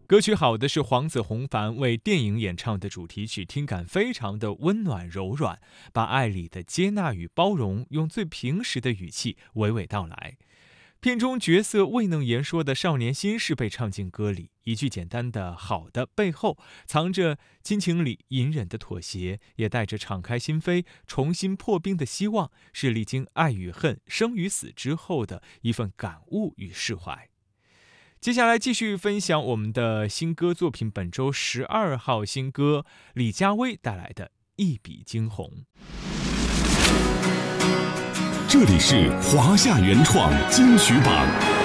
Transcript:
歌曲好的是黄子弘凡为电影演唱的主题曲，听感非常的温暖柔软，把爱里的接纳与包容用最平实的语气娓娓道来。片中角色未能言说的少年心事被唱进歌里，一句简单的好的背后藏着亲情里隐忍的妥协，也带着敞开心扉重新破冰的希望，是历经爱与恨生与死之后的一份感悟与释怀。接下来继续分享我们的新歌作品，本周12号新歌李佳薇带来的一笔惊鸿。 这里是华夏原创金曲榜。